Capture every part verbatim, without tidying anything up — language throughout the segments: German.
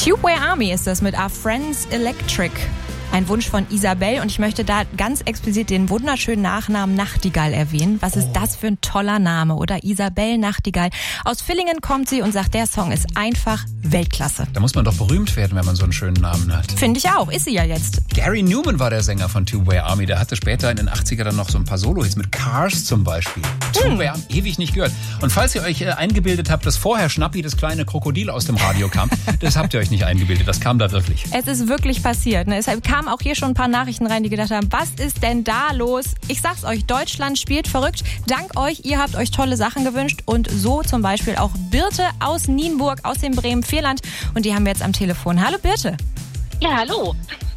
Tubeway Army ist das mit Our Friends Electric. Ein Wunsch von Isabel und ich möchte da ganz explizit den wunderschönen Nachnamen Nachtigall erwähnen. Was ist oh. das für ein toller Name, oder? Isabel Nachtigall. Aus Villingen kommt sie und sagt, der Song ist einfach Weltklasse. Da muss man doch berühmt werden, wenn man so einen schönen Namen hat. Finde ich auch, ist sie ja jetzt. Gary Newman war der Sänger von Tubeway Army. Der hatte später in den achtziger dann noch so ein paar Solo-Hits mit Cars zum Beispiel. Hm. Tubeway Army, ewig nicht gehört. Und falls ihr euch äh, eingebildet habt, dass vorher Schnappi, das kleine Krokodil aus dem Radio kam, das habt ihr euch nicht eingebildet, das kam da wirklich. Es ist wirklich passiert. Ne? Es kamen auch hier schon ein paar Nachrichten rein, die gedacht haben, was ist denn da los? Ich sag's euch, Deutschland spielt verrückt. Dank euch, ihr habt euch tolle Sachen gewünscht und so zum Beispiel auch Birte aus Nienburg, aus dem Bremen-Vierland. Und die haben wir jetzt am Telefon. Hallo Birte. Ja, hallo.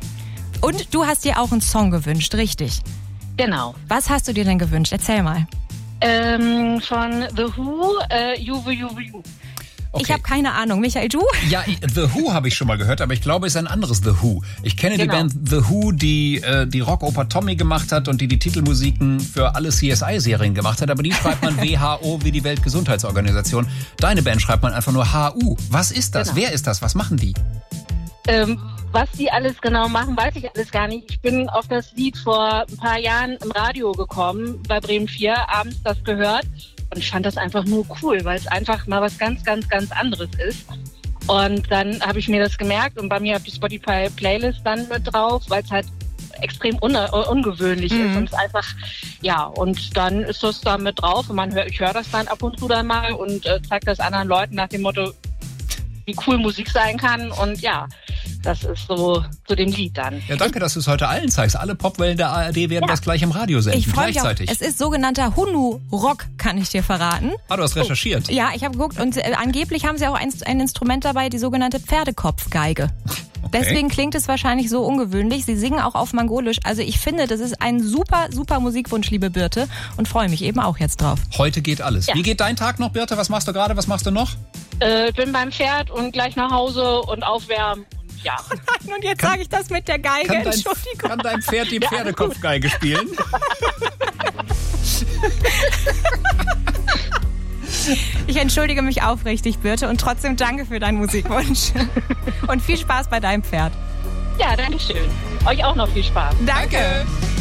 Und du hast dir auch einen Song gewünscht, richtig? Genau. Was hast du dir denn gewünscht? Erzähl mal. Ähm, von The Who, äh, Juve, Juve, Juve. Okay. Ich habe keine Ahnung. Michael, du? Ja, The Who habe ich schon mal gehört, aber ich glaube, es ist ein anderes The Who. Ich kenne genau. die Band The Who, die äh, die Rockoper Tommy gemacht hat und die die Titelmusiken für alle C S I-Serien gemacht hat, aber die schreibt man W H O wie die Weltgesundheitsorganisation. Deine Band schreibt man einfach nur H U. Was ist das? Genau. Wer ist das? Was machen die? Ähm, was die alles genau machen, weiß ich alles gar nicht. Ich bin auf das Lied vor ein paar Jahren im Radio gekommen, bei Bremen vier, abends das gehört. Und ich fand das einfach nur cool, weil es einfach mal was ganz, ganz, ganz anderes ist. Und dann habe ich mir das gemerkt und bei mir auf die Spotify-Playlist dann mit drauf, weil es halt extrem un- ungewöhnlich mhm. ist. Und es einfach, ja, und dann ist das da mit drauf und man hört, ich höre das dann ab und zu dann mal und äh, zeige das anderen Leuten nach dem Motto, wie cool Musik sein kann. Und ja, das ist so zu dem Lied dann. Ja, danke, dass du es heute allen zeigst. Alle Popwellen der A R D werden ja. das gleich im Radio senden, ich gleichzeitig. Mich auch. Es ist sogenannter Hunu-Rock, kann ich dir verraten. Ah, du hast recherchiert. Oh. Ja, ich habe geguckt und äh, angeblich haben sie auch ein, ein Instrument dabei, die sogenannte Pferdekopfgeige. Okay. Deswegen klingt es wahrscheinlich so ungewöhnlich. Sie singen auch auf Mangolisch. Also ich finde, das ist ein super, super Musikwunsch, liebe Birte. Und freue mich eben auch jetzt drauf. Heute geht alles. Ja. Wie geht dein Tag noch, Birte? Was machst du gerade? Was machst du noch? Äh, bin beim Pferd und gleich nach Hause und aufwärmen. Ja. Und jetzt sage ich das mit der Geige, kann dein, Entschuldigung. Kann dein Pferd die Pferdekopfgeige spielen? Ich entschuldige mich aufrichtig, Birte, und trotzdem danke für deinen Musikwunsch. Und viel Spaß bei deinem Pferd. Ja, danke schön. Euch auch noch viel Spaß. Danke. danke.